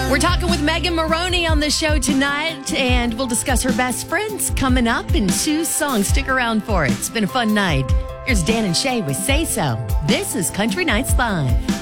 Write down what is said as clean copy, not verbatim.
We're talking with Megan Maroney on the show tonight, and we'll discuss her best friends coming up and Sue's song. Stick around for it. It's been a fun night. Here's Dan and Shay with Say So. This is Country Nights Live.